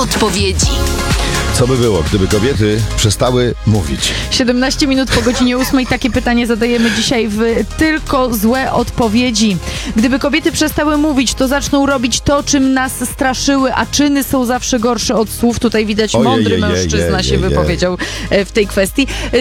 odpowiedzi. Co by było, gdyby kobiety przestały mówić? 17 minut po godzinie 8. Takie pytanie zadajemy dzisiaj w Tylko złe odpowiedzi. Gdyby kobiety przestały mówić, to zaczną robić to, czym nas straszyły, a czyny są zawsze gorsze od słów. Tutaj widać, mądry mężczyzna się wypowiedział w tej kwestii.